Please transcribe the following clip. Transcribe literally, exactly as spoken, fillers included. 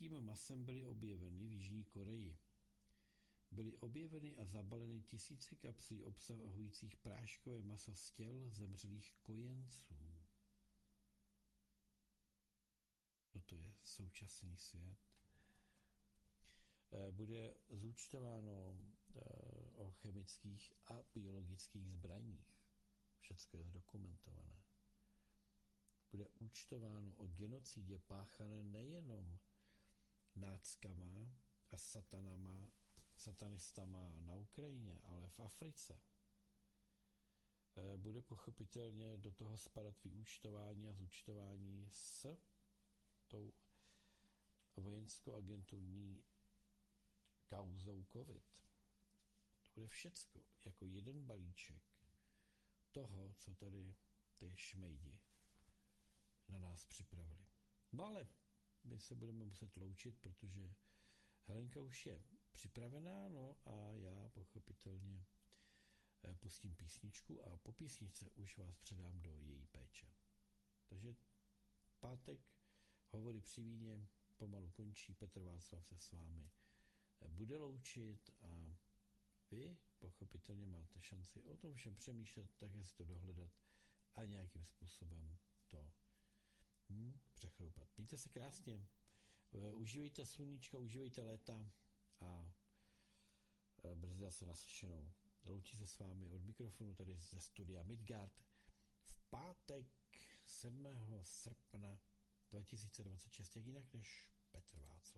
lidským masem byly objeveny v Jižní Koreji. Byly objeveny a zabaleny tisíce kapslí obsahujících práškové maso z těl zemřelých kojenců. Toto je současný svět. Bude zúčtováno o chemických a biologických zbraních. Všecko je zdokumentované. Bude účtováno o genocidě páchané nejenom náckama a satanama, satanistama na Ukrajině, ale v Africe. Bude pochopitelně do toho spadat vyúčtování a zúčtování s tou vojensko-agenturní kauzou COVID. To bude všecko jako jeden balíček toho, co tady ty šmejdi na nás připravili. No ale my se budeme muset loučit, protože Helenka už je připravená, no a já pochopitelně pustím písničku a po písničce už vás předám do její péče. Takže pátek Hovory při víně pomalu končí, Petr Václav se s vámi bude loučit a vy pochopitelně máte šanci o tom všem přemýšlet, také si to dohledat a nějakým způsobem to hm, přechroupat. Mějte se krásně, užívejte sluníčka, užívejte léta a brzy zase naslyšenou. Loučí se s vámi od mikrofonu tady ze studia Midgard v pátek sedmého srpna dva tisíce dvacet šest, jak jinak než Petr Václav.